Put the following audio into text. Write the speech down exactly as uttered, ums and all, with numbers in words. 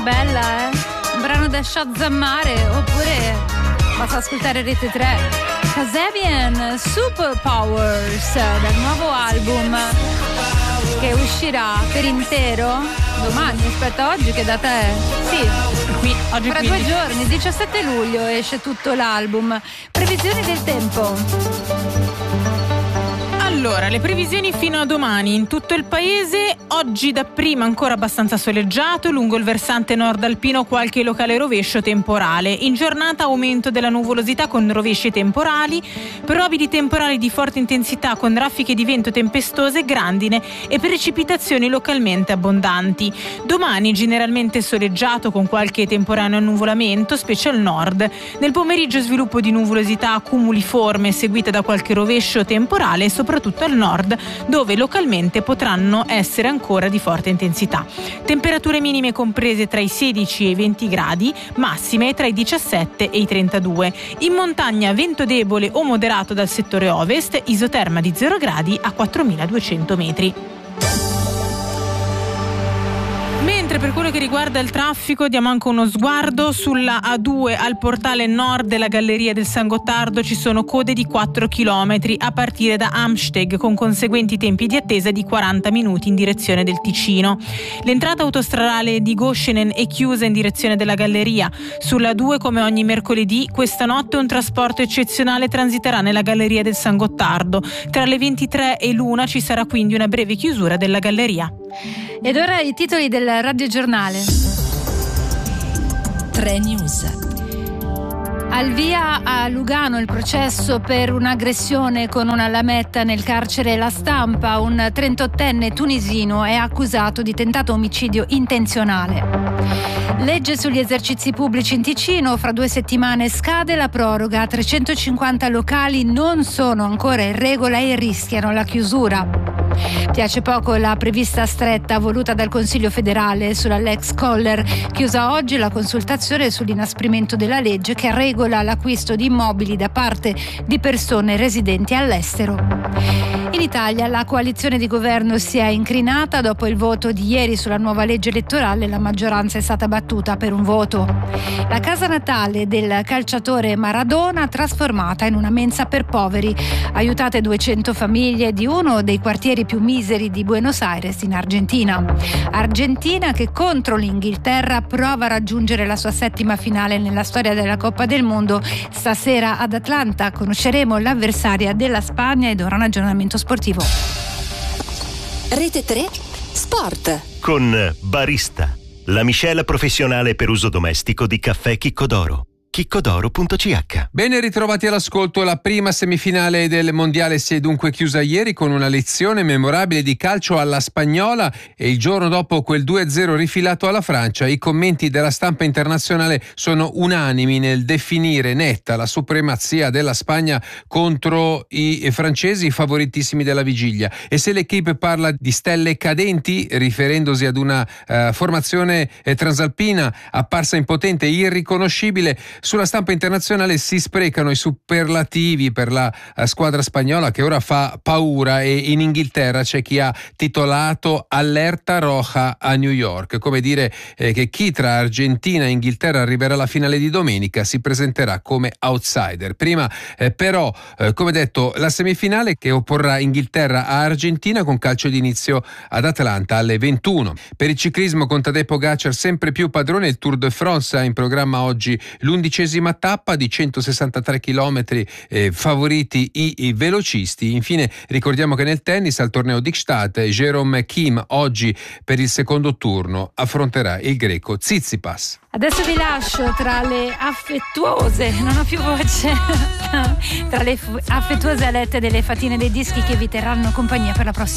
bella, eh? Un brano da shazammare, oppure basta ascoltare Rete tre. Kasabian Superpowers, dal nuovo album che uscirà per intero domani, aspetta, oggi che data è? Sì, qui, oggi fra quindi. due giorni, diciassette luglio esce tutto l'album. Previsioni del tempo. Allora, le previsioni fino a domani in tutto il paese. Oggi dapprima ancora abbastanza soleggiato, lungo il versante nord alpino qualche locale rovescio temporale. In giornata aumento della nuvolosità con rovesci temporali, probabili temporali di forte intensità con raffiche di vento tempestose, grandine e precipitazioni localmente abbondanti. Domani generalmente soleggiato con qualche temporaneo annuvolamento, specie al nord. Nel pomeriggio sviluppo di nuvolosità cumuliforme seguita da qualche rovescio temporale e soprattutto al nord, dove localmente potranno essere ancora di forte intensità. Temperature minime comprese tra i sedici e i venti gradi, massime tra i diciassette e i trentadue. In montagna vento debole o moderato dal settore ovest, isoterma di zero gradi a quattromiladuecento metri. Mentre per quello che riguarda il traffico diamo anche uno sguardo sulla A due al portale nord della Galleria del San Gottardo. Ci sono code di quattro chilometri a partire da Amsteg, con conseguenti tempi di attesa di quaranta minuti in direzione del Ticino. L'entrata autostradale di Goschenen è chiusa in direzione della Galleria. Sulla A due, come ogni mercoledì, questa notte un trasporto eccezionale transiterà nella Galleria del San Gottardo. Tra le ventitré e l'una ci sarà quindi una breve chiusura della Galleria. Ed ora i titoli del radiogiornale. tre News. Al via a Lugano il processo per un'aggressione con una lametta nel carcere La Stampa. Un trentottenne tunisino è accusato di tentato omicidio intenzionale. Legge sugli esercizi pubblici in Ticino. Fra due settimane scade la proroga. trecentocinquanta locali non sono ancora in regola e rischiano la chiusura. Piace poco la prevista stretta voluta dal Consiglio federale sulla Lex Koller. Chiusa oggi la consultazione sull'inasprimento della legge che regola l'acquisto di immobili da parte di persone residenti all'estero. In Italia la coalizione di governo si è incrinata. Dopo il voto di ieri sulla nuova legge elettorale, la maggioranza è stata battuta per un voto. La casa natale del calciatore Maradona trasformata in una mensa per poveri. Aiutate duecento famiglie di uno dei quartieri più miseri di Buenos Aires in Argentina. Argentina che contro l'Inghilterra prova a raggiungere la sua settima finale nella storia della Coppa del Mondo. Stasera ad Atlanta conosceremo l'avversaria della Spagna ed ora un aggiornamento sportivo. Rete tre Sport con Barista, la miscela professionale per uso domestico di caffè Chicco d'Oro. chicco d'oro punto c h. Ben ritrovati all'ascolto. La prima semifinale del mondiale si è dunque chiusa ieri con una lezione memorabile di calcio alla spagnola e il giorno dopo quel due a zero rifilato alla Francia i commenti della stampa internazionale sono unanimi nel definire netta la supremazia della Spagna contro i francesi favoritissimi della vigilia. E se l'Equipe parla di stelle cadenti, riferendosi ad una uh, formazione eh, transalpina apparsa impotente e irriconoscibile, sulla stampa internazionale si sprecano i superlativi per la uh, squadra spagnola che ora fa paura, e in Inghilterra c'è chi ha titolato Allerta Roja a New York, come dire eh, che chi tra Argentina e Inghilterra arriverà alla finale di domenica si presenterà come outsider. Prima eh, però, eh, come detto, la semifinale che opporrà Inghilterra a Argentina con calcio d'inizio ad Atlanta alle ventuno. Per il ciclismo con Tadej Pogacar sempre più padrone, il Tour de France ha in programma oggi l'undicesima tappa di centosessantatré chilometri, eh, favoriti i, i velocisti. Infine ricordiamo che nel tennis al torneo Dickstadt Jerome Kim oggi per il secondo turno affronterà il greco Tsitsipas. Adesso vi lascio tra le affettuose, non ho più voce, tra le affettuose alette delle fatine dei dischi che vi terranno compagnia per la prossima